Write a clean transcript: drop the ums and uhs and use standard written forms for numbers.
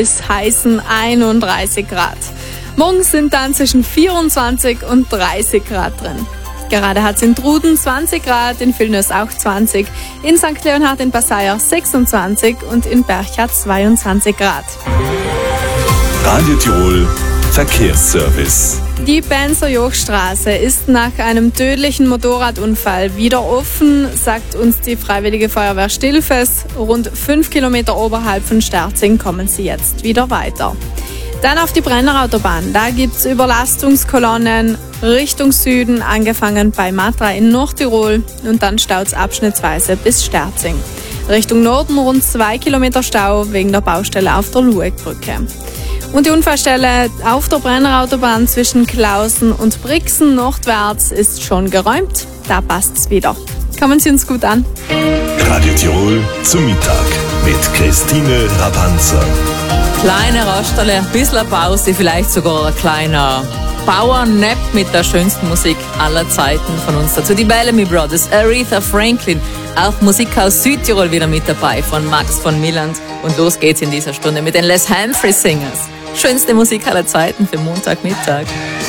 bis heißen 31 Grad. Morgen sind dann zwischen 24 und 30 Grad drin. Gerade hat es in Truden 20 Grad, in Vilnius auch 20, in St. Leonhard in Passeier 26 und in Berchtesgaden 22 Grad. Radio Tirol Verkehrsservice. Die Benser Jochstraße ist nach einem tödlichen Motorradunfall wieder offen, sagt uns die Freiwillige Feuerwehr Stilfes. Rund 5 Kilometer oberhalb von Sterzing kommen sie jetzt wieder weiter. Dann auf die Brennerautobahn. Da gibt's Überlastungskolonnen Richtung Süden, angefangen bei Matra in Nordtirol und dann staut's abschnittsweise bis Sterzing. Richtung Norden rund 2 Kilometer Stau wegen der Baustelle auf der Luegbrücke. Und die Unfallstelle auf der Brennerautobahn zwischen Klausen und Brixen nordwärts ist schon geräumt. Da passt's wieder. Kommen Sie uns gut an. Radio Tirol zum Mittag mit Christine Rapanzer. Kleine Rasterle, ein bisschen Pause, vielleicht sogar ein kleiner Powernap mit der schönsten Musik aller Zeiten von uns dazu. Die Bellamy Brothers, Aretha Franklin, auch Musik aus Südtirol wieder mit dabei von Max von Milland. Und los geht's in dieser Stunde mit den Les Humphrey Singers. Schönste Musik aller Zeiten für Montagmittag.